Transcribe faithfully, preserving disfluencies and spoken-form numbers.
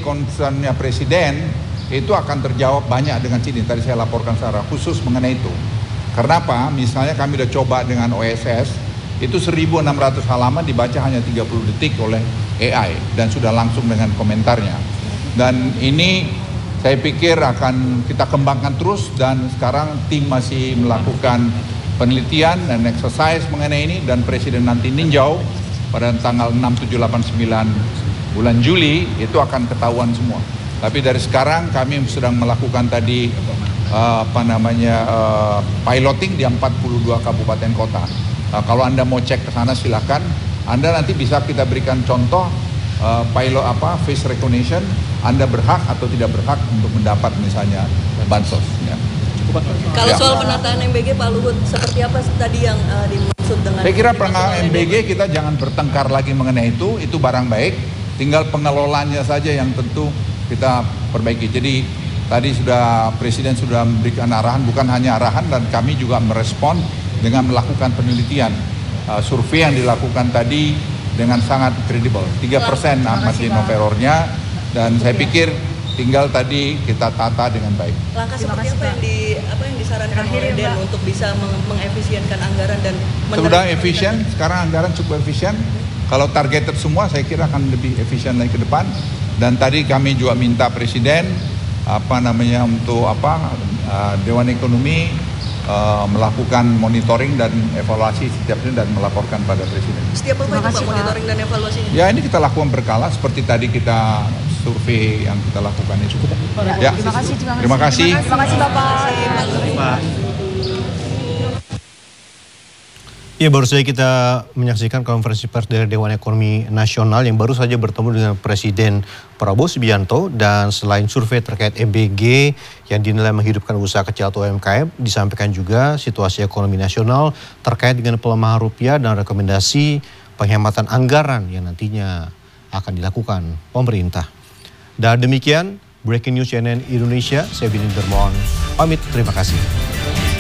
concernnya Presiden itu akan terjawab banyak dengan sini. Tadi saya laporkan secara khusus mengenai itu. Karena apa? Misalnya kami udah coba dengan O S S, itu seribu enam ratus halaman dibaca hanya tiga puluh detik oleh A I dan sudah langsung dengan komentarnya. Dan ini saya pikir akan kita kembangkan terus, dan sekarang tim masih melakukan penelitian dan exercise mengenai ini, dan Presiden nanti ninjau pada tanggal enam, tujuh, delapan, sembilan bulan Juli itu akan ketahuan semua. Tapi dari sekarang kami sedang melakukan tadi uh, apa namanya uh, piloting di empat puluh dua kabupaten kota. Uh, kalau Anda mau cek ke sana silakan. Anda nanti bisa kita berikan contoh uh, pilot apa face recognition. Anda berhak atau tidak berhak untuk mendapat misalnya bansos. Ya. Kalau ya. soal penataan M B G Pak Luhut, seperti apa tadi yang uh, dimaksud dengan? Saya kira penataan M B G kita jangan bertengkar lagi mengenai itu. Itu barang baik. Tinggal pengelolaannya saja yang tentu kita perbaiki. Jadi tadi sudah Presiden sudah memberikan arahan, bukan hanya arahan, dan kami juga merespon dengan melakukan penelitian. Uh, survei yang dilakukan tadi dengan sangat kredibel. tiga persen masih Noverornya, dan saya pikir tinggal tadi kita tata dengan baik. Langkah seperti apa yang di apa yang disarankan oleh Den untuk bisa meng mengefisienkan anggaran dan sudah efisien, sekarang anggaran cukup efisien. Kalau targeted semua saya kira akan lebih efisien lagi ke depan. Dan tadi kami juga minta Presiden apa namanya untuk apa uh, Dewan Ekonomi uh, melakukan monitoring dan evaluasi setiap ini dan melaporkan pada Presiden. Setiap apa itu Pak monitoring dan evaluasinya? Ya ini kita lakukan berkala seperti tadi kita survei yang kita lakukan ini cukup. Ya, terima kasih. Terima kasih. Terima kasih Bapak. Pak. Ya, baru saja kita menyaksikan konferensi pers dari Dewan Ekonomi Nasional yang baru saja bertemu dengan Presiden Prabowo Subianto. Dan selain survei terkait M B G yang dinilai menghidupkan usaha kecil atau U M K M, disampaikan juga situasi ekonomi nasional terkait dengan pelemahan rupiah dan rekomendasi penghematan anggaran yang nantinya akan dilakukan pemerintah. Dan demikian Breaking News C N N Indonesia, saya Bini Dermawan pamit, terima kasih.